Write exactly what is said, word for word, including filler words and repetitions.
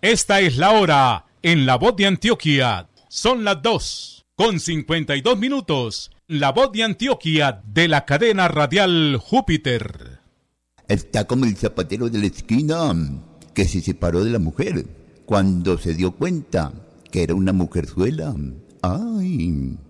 Esta es la hora en La Voz de Antioquia. Son las dos con cincuenta y dos minutos. La Voz de Antioquia de la cadena radial Júpiter. Está como el zapatero de la esquina que se separó de la mujer cuando se dio cuenta que era una mujerzuela. ¡Ay!